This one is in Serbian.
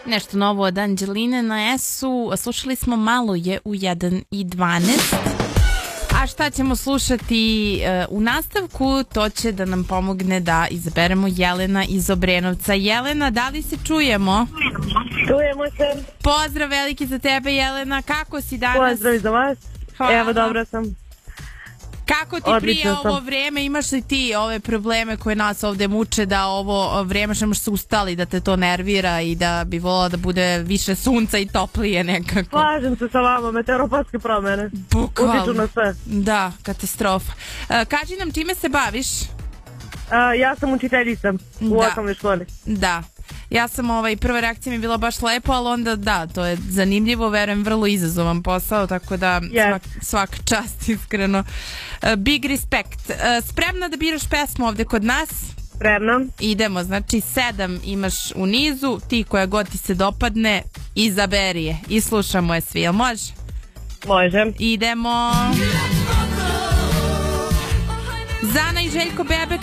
Nešto novo od Anđeline na S-u. Slušali smo Malo je u 1:12. A šta ćemo slušati u nastavku? To će da nam pomogne da izaberemo Jelena iz Obrenovca. Jelena, da li se čujemo? Čujemo se. Pozdrav veliki za tebe, Jelena. Kako si danas? Pozdrav i za vas. Hvala. Evo, dobro sam. Kako ti Odlično prije sam. ovo vreme? Imaš li ti ove probleme koje nas ovde muče da ovo vreme što možeš se ustali, da te to nervira i da bi volila da bude više sunca i toplije nekako? Slažem se sa vama, meteoropatske promene. Bukvalno. Utiču na sve. Da, katastrofa. Kaži nam čime se baviš? Ja sam učiteljica u osnovnoj školi. Da. Ja sam, prva reakcija mi je bila baš lepo, ali onda da, to je zanimljivo, verujem, vrlo izazovan posao, tako da svaka čast, iskreno. Big respect. Spremna da biraš pesmu ovde kod nas? Spremna. Idemo, znači 7 imaš u nizu, ti koja god ti se dopadne, izaberi je i slušamo je svi, jel može? Može. Idemo. Zana i Željko Bebek